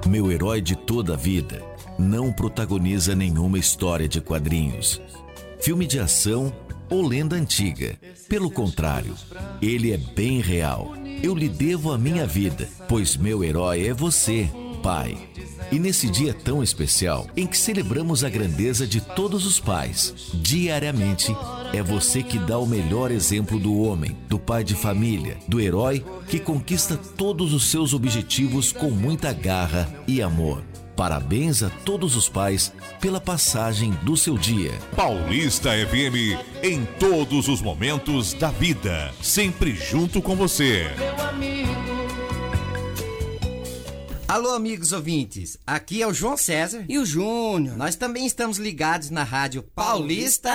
Meu herói de toda a vida não protagoniza nenhuma história de quadrinhos, filme de ação ou lenda antiga. Pelo contrário, ele é bem real. Eu lhe devo a minha vida, pois meu herói é você, pai. E nesse dia tão especial, em que celebramos a grandeza de todos os pais, diariamente, é você que dá o melhor exemplo do homem, do pai de família, do herói que conquista todos os seus objetivos com muita garra e amor. Parabéns a todos os pais pela passagem do seu dia. Paulista FM, em todos os momentos da vida, sempre junto com você. Alô, amigos ouvintes, aqui é o João César e o Júnior. Nós também estamos ligados na Rádio Paulista